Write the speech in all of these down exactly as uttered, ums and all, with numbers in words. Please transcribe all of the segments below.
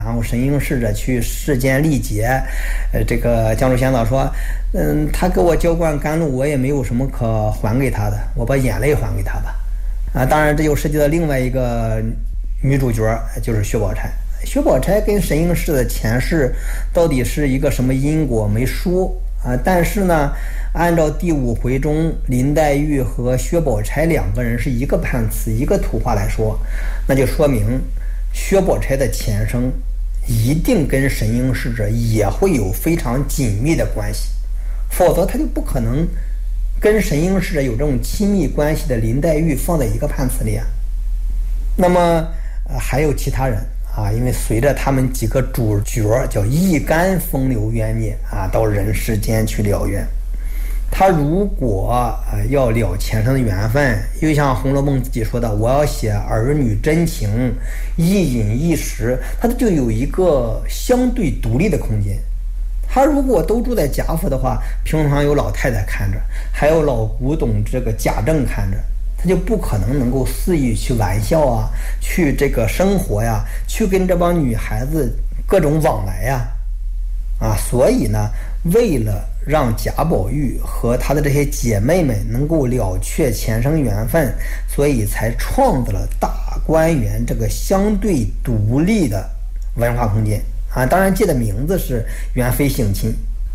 然后神瑛侍者去世间历劫，呃，这个江州先导说，嗯，他给我浇灌甘露，我也没有什么可还给他的，我把眼泪还给他吧。啊，当然这又涉及到另外一个女主角，就是薛宝钗。薛宝钗跟神瑛侍的前世到底是一个什么因果没说啊，但是呢，按照第五回中林黛玉和薛宝钗两个人是一个判词一个图画来说，那就说明薛宝钗的前生一定跟神瑛侍者也会有非常紧密的关系，否则他就不可能跟神瑛侍者有这种亲密关系的林黛玉放在一个判词里啊。那么、呃、还有其他人啊，因为随着他们几个主角叫一干风流冤孽啊，到人世间去了缘。他如果呃要了前生的缘分，又像《红楼梦》自己说的，我要写儿女真情，一饮一食，他就有一个相对独立的空间。他如果都住在贾府的话，平常有老太太看着，还有老古董这个贾政看着，他就不可能能够肆意去玩笑啊，去这个生活呀，去跟这帮女孩子各种往来呀，啊，所以呢，为了让贾宝玉和他的这些姐妹们能够了却前生缘分，所以才创造了大观园这个相对独立的文化空间啊。当然，借的名字是元妃省亲。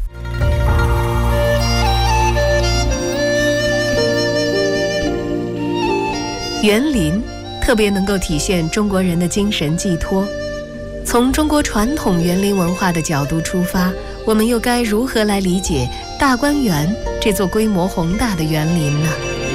园林特别能够体现中国人的精神寄托。从中国传统园林文化的角度出发，我们又该如何来理解大观园这座规模宏大的园林呢？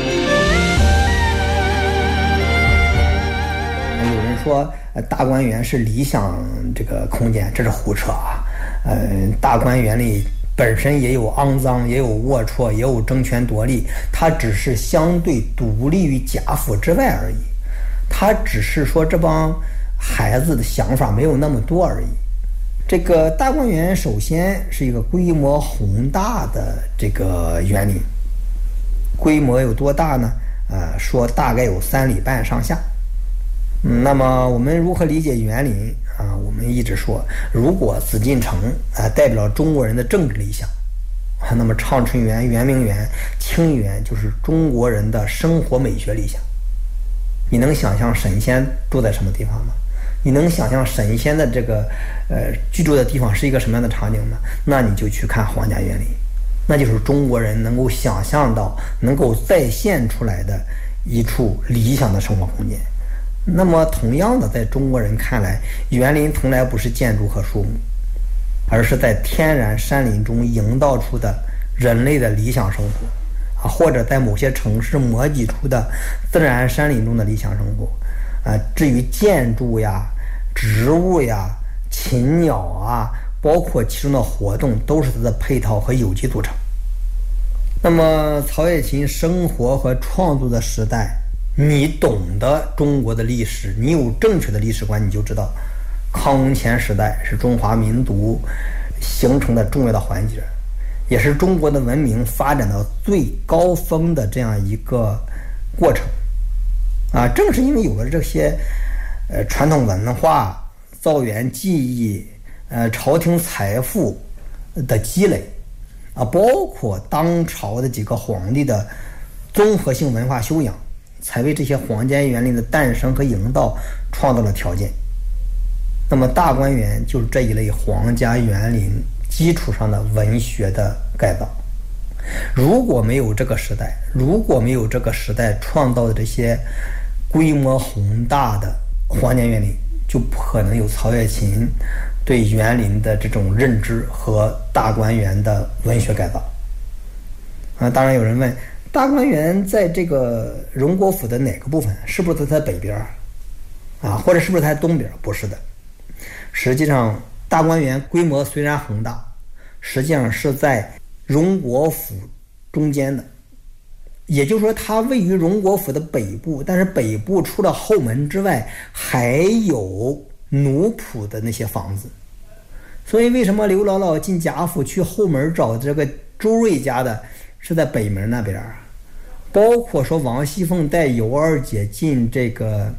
有人说，呃，大观园是理想这个空间，这是胡扯啊！呃，大观园里本身也有肮脏，也有龌龊，也有争权夺利，它只是相对独立于贾府之外而已。它只是说这帮孩子的想法没有那么多而已。这个大观园首先是一个规模宏大的这个园林，规模有多大呢？呃，说大概有三里半上下。嗯，那么我们如何理解园林啊？我们一直说，如果紫禁城啊代表中国人的政治理想，啊，那么畅春园、圆明园、清园就是中国人的生活美学理想。你能想象神仙住在什么地方吗？你能想象神仙的这个呃居住的地方是一个什么样的场景吗？那你就去看皇家园林，那就是中国人能够想象到、能够再现出来的一处理想的生活空间。那么同样的，在中国人看来，园林从来不是建筑和树木，而是在天然山林中营造出的人类的理想生活啊，或者在某些城市模拟出的自然山林中的理想生活啊。至于建筑呀、植物呀、禽鸟啊，包括其中的活动，都是它的配套和有机组成。那么曹雪芹生活和创作的时代，你懂得中国的历史，你有正确的历史观，你就知道康雍乾时代是中华民族形成的重要的环节，也是中国的文明发展到最高峰的这样一个过程啊。正是因为有了这些呃传统文化、造园技艺、呃朝廷财富的积累啊，包括当朝的几个皇帝的综合性文化修养，才为这些皇家园林的诞生和营造创造了条件。那么大观园就是这一类皇家园林基础上的文学的改造。如果没有这个时代，如果没有这个时代创造的这些规模宏大的皇家园林，就不可能有曹雪芹对园林的这种认知和大观园的文学改造啊。当然有人问，大观园在这个荣国府的哪个部分？是不是在北边啊？或者是不是在东边？不是的，实际上大观园规模虽然宏大，实际上是在荣国府中间的，也就是说它位于荣国府的北部，但是北部除了后门之外还有奴仆的那些房子。所以为什么刘姥姥进贾府去后门找这个周瑞家的是在北门那边，包括说王熙凤带尤二姐进这个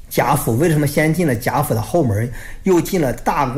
贾府，为什么先进了贾府的后门，又进了大观